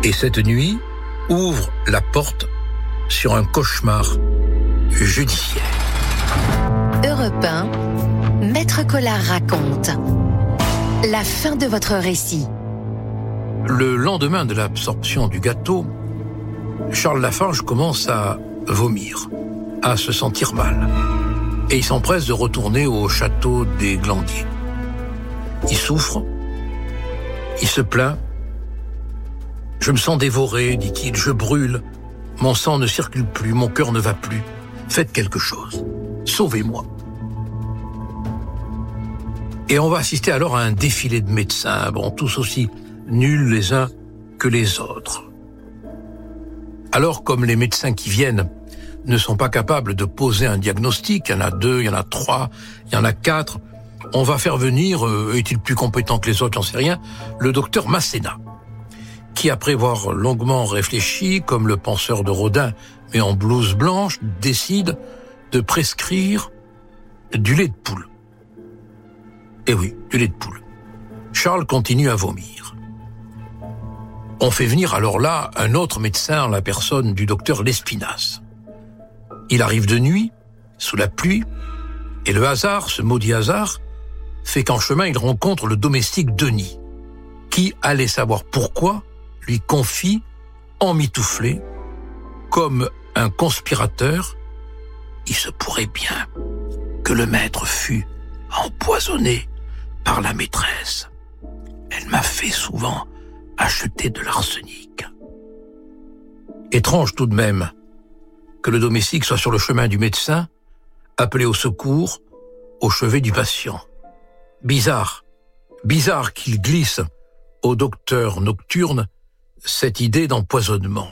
Et cette nuit ouvre la porte sur un cauchemar judiciaire. Europe 1, Maître Collard raconte la fin de votre récit. Le lendemain de l'absorption du gâteau, Charles Lafarge commence à vomir, à se sentir mal. Et il s'empresse de retourner au château des Glandiers. Il souffre, il se plaint. « Je me sens dévoré, dit-il, je brûle. Mon sang ne circule plus, mon cœur ne va plus. Faites quelque chose. Sauvez-moi. » Et on va assister alors à un défilé de médecins, tous aussi nuls les uns que les autres. Alors, comme les médecins qui viennent ne sont pas capables de poser un diagnostic, il y en a 2, il y en a 3, il y en a 4, on va faire venir, est-il plus compétent que les autres, j'en sais rien, le docteur Masséna, qui, après avoir longuement réfléchi, comme le penseur de Rodin, mais en blouse blanche, décide de prescrire du lait de poule. Eh oui, du lait de poule. Charles continue à vomir. On fait venir alors là un autre médecin en la personne du docteur Lespinasse. Il arrive de nuit, sous la pluie, et le hasard, ce maudit hasard, fait qu'en chemin il rencontre le domestique Denis, qui, allait savoir pourquoi, lui confie, emmitouflé, comme un conspirateur, il se pourrait bien que le maître fût empoisonné par la maîtresse. Elle m'a fait souvent acheter de l'arsenic. Étrange tout de même que le domestique soit sur le chemin du médecin, appelé au secours, au chevet du patient. Bizarre qu'il glisse au docteur nocturne cette idée d'empoisonnement.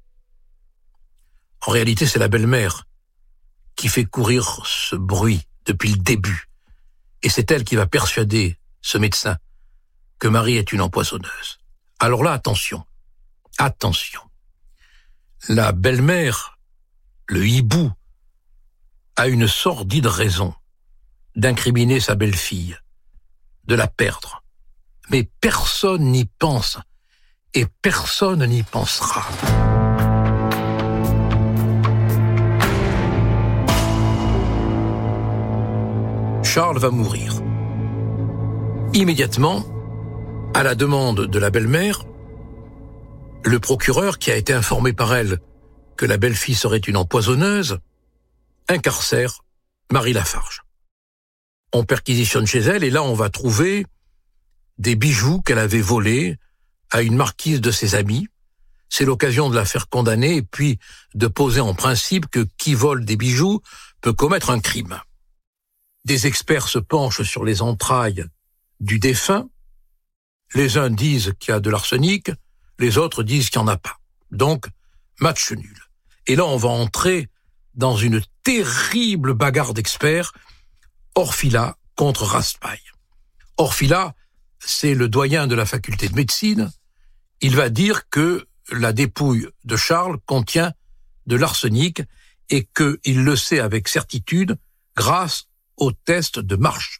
En réalité, c'est la belle-mère qui fait courir ce bruit depuis le début. Et c'est elle qui va persuader ce médecin que Marie est une empoisonneuse. Alors là, attention. La belle-mère, le hibou, a une sordide raison d'incriminer sa belle-fille, de la perdre. Mais personne n'y pense, et personne n'y pensera. Charles va mourir. Immédiatement, à la demande de la belle-mère, le procureur, qui a été informé par elle que la belle-fille serait une empoisonneuse, incarcère Marie Lafarge. On perquisitionne chez elle et là on va trouver des bijoux qu'elle avait volés à une marquise de ses amis. C'est l'occasion de la faire condamner et puis de poser en principe que qui vole des bijoux peut commettre un crime. Des experts se penchent sur les entrailles du défunt. Les uns disent qu'il y a de l'arsenic, les autres disent qu'il n'y en a pas. Donc, match nul. Et là, on va entrer dans une terrible bagarre d'experts, Orfila contre Raspail. Orfila, c'est le doyen de la faculté de médecine. Il va dire que la dépouille de Charles contient de l'arsenic et qu'il le sait avec certitude grâce au test de Marsh.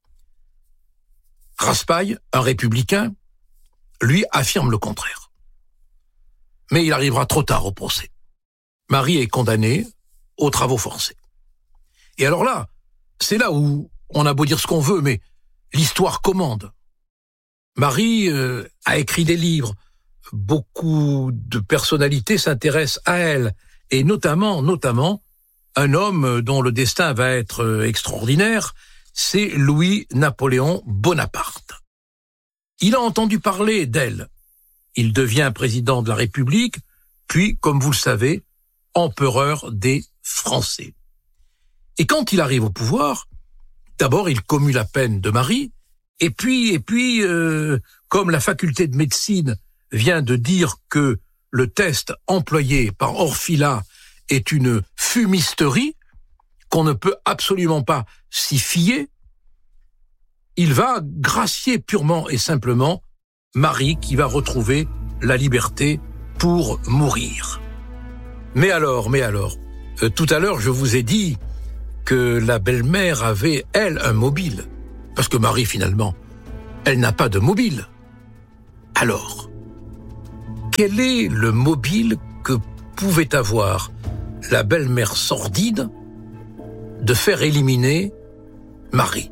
Raspail, un républicain, lui affirme le contraire. Mais il arrivera trop tard au procès. Marie est condamnée aux travaux forcés. Et alors là, c'est là où on a beau dire ce qu'on veut, mais l'histoire commande. Marie a écrit des livres. Beaucoup de personnalités s'intéressent à elle. Et notamment, un homme dont le destin va être extraordinaire, c'est Louis-Napoléon Bonaparte. Il a entendu parler d'elle. Il devient président de la République, puis, comme vous le savez, empereur des Français. Et quand il arrive au pouvoir, d'abord il commue la peine de Marie, et puis, comme la faculté de médecine vient de dire que le test employé par Orfila est une fumisterie, qu'on ne peut absolument pas s'y fier, il va gracier purement et simplement Marie qui va retrouver la liberté pour mourir. Mais alors, tout à l'heure je vous ai dit que la belle-mère avait, elle, un mobile. Parce que Marie, finalement, elle n'a pas de mobile. Alors, quel est le mobile que pouvait avoir la belle-mère sordide de faire éliminer Marie?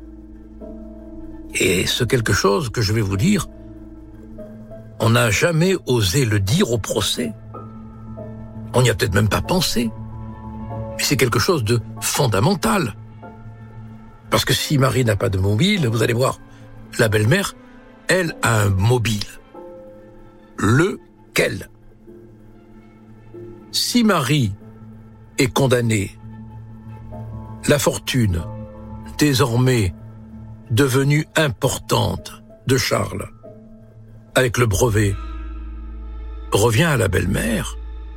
Et ce quelque chose que je vais vous dire, on n'a jamais osé le dire au procès. On n'y a peut-être même pas pensé. Mais c'est quelque chose de fondamental. Parce que si Marie n'a pas de mobile, vous allez voir, la belle-mère, elle a un mobile. Lequel? Si Marie est condamnée, la fortune, désormais devenue importante de Charles, avec le brevet, revient à la belle-mère.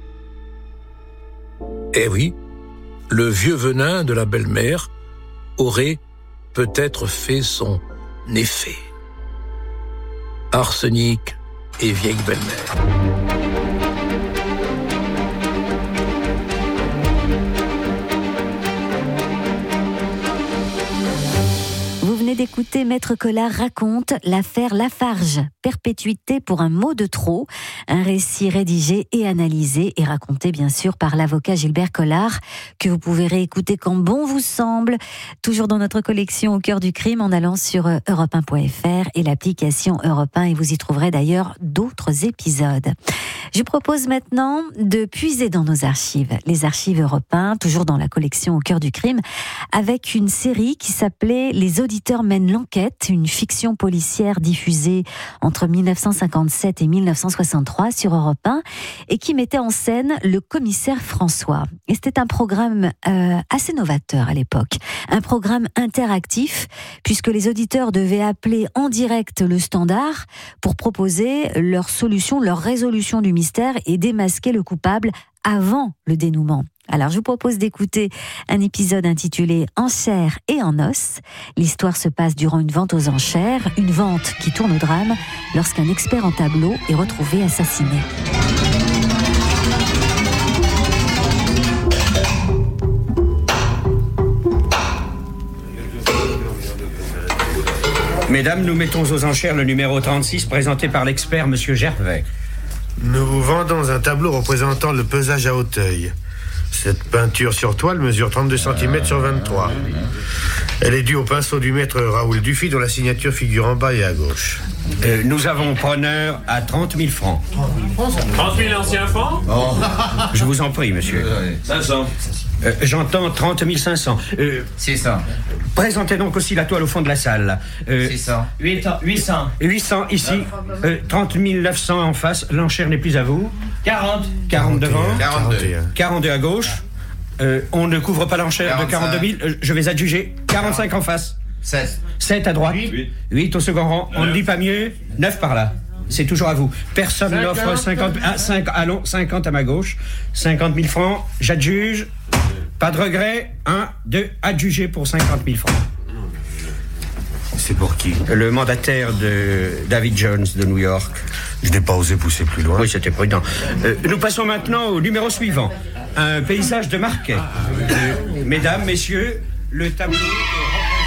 Eh oui, le vieux venin de la belle-mère aurait peut-être fait son effet. Arsenic et vieille belle-mère. D'écouter Maître Collard raconte l'affaire Lafarge, perpétuité pour un mot de trop, un récit rédigé et analysé et raconté bien sûr par l'avocat Gilbert Collard, que vous pouvez réécouter quand bon vous semble, toujours dans notre collection Au cœur du crime en allant sur europe1.fr et l'application Europe 1 et vous y trouverez d'ailleurs d'autres épisodes. Je propose maintenant de puiser dans nos archives, les archives Europe 1, toujours dans la collection Au cœur du crime, avec une série qui s'appelait Les auditeurs mènent l'enquête, une fiction policière diffusée entre 1957 et 1963 sur Europe 1 et qui mettait en scène le commissaire François. Et c'était un programme assez novateur à l'époque, un programme interactif puisque les auditeurs devaient appeler en direct le standard pour proposer leur solution, leur résolution du mystère et démasquer le coupable avant le dénouement. Alors, je vous propose d'écouter un épisode intitulé « En chair et en os ». L'histoire se passe durant une vente aux enchères, une vente qui tourne au drame lorsqu'un expert en tableau est retrouvé assassiné. Mesdames, nous mettons aux enchères le numéro 36 présenté par l'expert Monsieur Gervais. Nous vendons un tableau représentant le pesage à Auteuil. Cette peinture sur toile mesure 32 cm sur 23. Elle est due au pinceau du maître Raoul Dufy, dont la signature figure en bas et à gauche. Nous avons preneur à 30 000 francs. 30 000 anciens francs? Je vous en prie, monsieur. 500. J'entends 30 500. C'est ça. Présentez donc aussi la toile au fond de la salle. C'est ça. 800. 800 ici. 30 900 en face. L'enchère n'est plus à vous. 40. 40 devant. 41. 42 à gauche. On ne couvre pas l'enchère de 42 000. Je vais adjuger. 45 en face. 16. 7 à droite. 8 au second rang. On ne dit pas mieux. 9 par là. C'est toujours à vous. Personne n'offre 50. Ah, 5, allons, 50 à ma gauche. 50 000 francs. J'adjuge. Pas de regret. 1, 2, adjugé pour 50 000 francs. C'est pour qui? Le mandataire de David Jones de New York. Je n'ai pas osé pousser plus loin. Oui, c'était prudent. Nous passons maintenant au numéro suivant. Un paysage de Marquet. Mesdames, messieurs, le tableau...